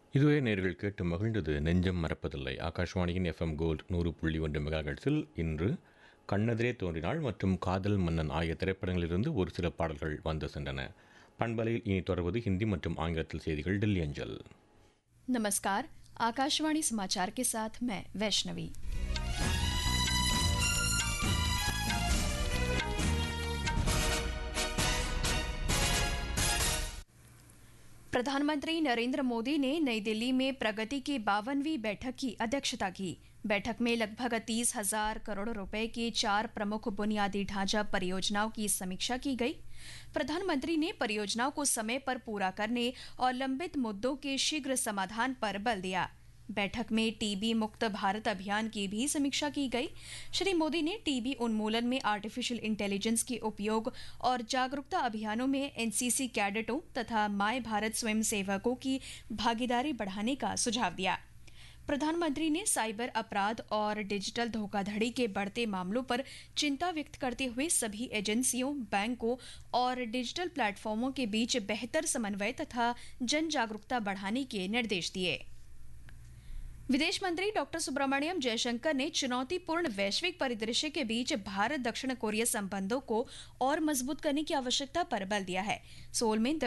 இதுவே நேர்கள் கேட்டு மகிழ்ந்தது நெஞ்சம் மறப்பதில்லை. ஆகாஷ்வாணியின் எஃப்எம் கோல்ட் 100.1 மெகாஹெர்ட்ஸில் இன்று கண்ணெதிரே தோன்றினாள் மற்றும் காதல் மன்னன் ஆகிய திரைப்படங்களிலிருந்து ஒரு சில பாடல்கள் வந்து சென்றன. பண்பலையில் இனி தொடர்வது ஹிந்தி மற்றும் ஆங்கிலத்தில் செய்திகள் டெல்லி அஞ்சல். नमस्कार, आकाशवाणी समाचार के साथ मैं वैष्णवी। प्रधानमंत्री नरेंद्र मोदी ने नई दिल्ली में प्रगति की 52वीं बैठक की अध्यक्षता की। बैठक में लगभग 30,000 करोड़ रुपए की 4 प्रमुख बुनियादी ढांचा परियोजनाओं की समीक्षा की गई। प्रधानमंत्री ने परियोजनाओं को समय पर पूरा करने और लंबित मुद्दों के शीघ्र समाधान पर बल दिया। बैठक में टीबी मुक्त भारत अभियान की भी समीक्षा की गई। श्री मोदी ने टीबी उन्मूलन में आर्टिफिशियल इंटेलिजेंस के उपयोग और जागरूकता अभियानों में एनसीसी कैडेटों तथा माय भारत स्वयंसेवकों की भागीदारी बढ़ाने का सुझाव दिया। प्रधानमंत्री ने साइबर अपराध और डिजिटल धोखाधड़ी के बढ़ते मामलों पर चिंता व्यक्त करते हुए सभी एजेंसियों, बैंकों और डिजिटल प्लेटफॉर्मों के बीच बेहतर समन्वय तथा जन जागरूकता बढ़ाने के निर्देश दिए। विदेश मंत्री डॉक्टर सुब्रमण्यम जयशंकर ने चुनौतीपूर्ण वैश्विक परिदृश्य के बीच भारत दक्षिण कोरिया संबंधों को और मजबूत करने की आवश्यकता पर बल दिया है। सोल में